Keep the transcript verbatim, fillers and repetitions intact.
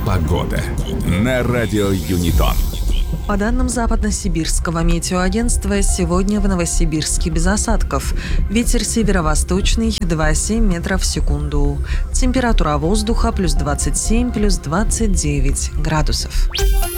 Погода на радио Юнитон. По данным Западно-Сибирского метеоагентства, сегодня в Новосибирске без осадков. Ветер северо-восточный два и семь метров в секунду. Температура воздуха плюс двадцать семь, плюс двадцать девять градусов.